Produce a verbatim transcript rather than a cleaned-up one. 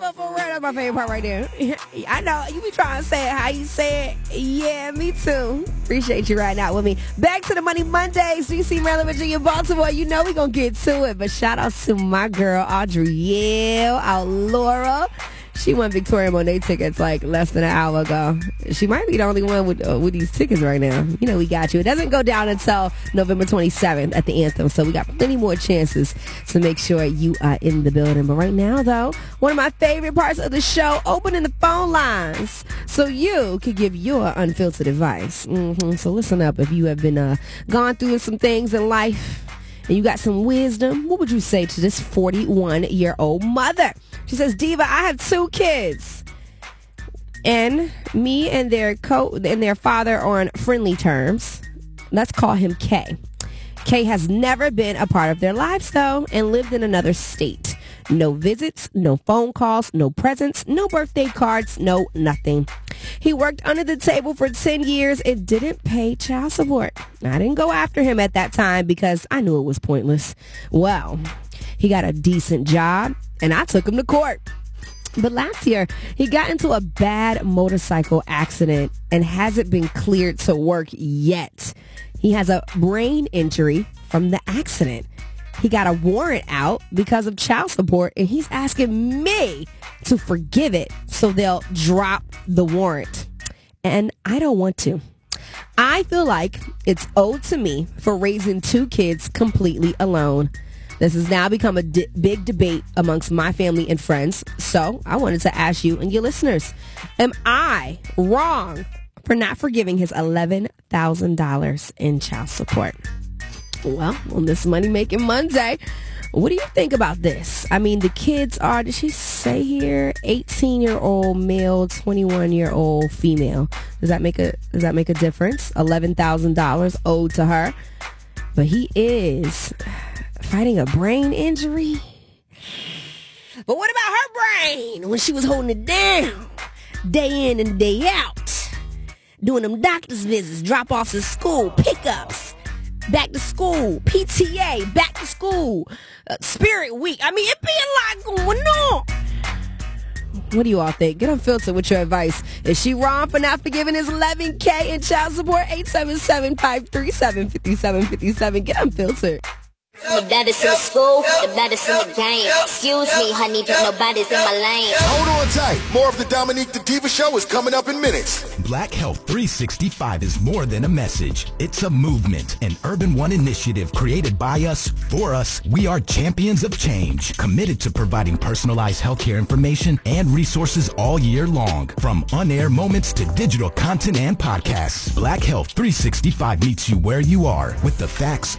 but for real, that's my favorite part right there. I know, you be trying to say it how you say it. Yeah, me too. Appreciate you riding out with me. Back to the Money Mondays. D C, Maryland, Virginia, Baltimore. You know we gonna get to it, but shout out to my girl, Audrielle, our Laura. She won Victoria Monet tickets like less than an hour ago. She might be the only one with uh, with these tickets right now. You know we got you. It doesn't go down until November twenty-seventh at the Anthem, so we got plenty more chances to make sure you are in the building. But right now, though, one of my favorite parts of the show, opening the phone lines so you can give your unfiltered advice. Mm-hmm. So listen up. If you have been uh, gone through some things in life and you got some wisdom, what would you say to this forty-one-year-old mother? She says, Diva, I have two kids, and me and their co and their father are on friendly terms. Let's call him K. K has never been a part of their lives, though, and lived in another state. No visits, no phone calls, no presents, no birthday cards, no nothing. He worked under the table for ten years and didn't pay child support. I didn't go after him at that time because I knew it was pointless. Well, he got a decent job, and I took him to court. But last year, he got into a bad motorcycle accident and hasn't been cleared to work yet. He has a brain injury from the accident. He got a warrant out because of child support, and he's asking me to forgive it so they'll drop the warrant. And I don't want to. I feel like it's owed to me for raising two kids completely alone. This has now become a di- big debate amongst my family and friends. So I wanted to ask you and your listeners, am I wrong for not forgiving his eleven thousand dollars in child support? Well, on this Money Making Monday, what do you think about this? I mean, the kids are, did she say here, eighteen-year-old male, twenty-one-year-old female. Does that make a does that make a difference? eleven thousand dollars owed to her. But he is fighting a brain injury. But what about her brain when she was holding it down day in and day out, doing them doctor's visits, drop-offs at school, pickups, back to school, P T A, back to school, uh, Spirit Week. I mean, it be a lot going on. What do you all think? Get unfiltered with your advice. Is she wrong for not forgiving his eleven K in child support? eight seven seven, five three seven, five seven five seven. Get unfiltered. The baddest in the school, the baddest in the game. Excuse me, honey, but nobody's in my lane. Hold on tight. More of the Dominique the Diva Show is coming up in minutes. Black Health three sixty-five is more than a message. It's a movement, an Urban One initiative created by us, for us. We are champions of change, committed to providing personalized healthcare information and resources all year long. From on-air moments to digital content and podcasts, Black Health three sixty-five meets you where you are with the facts,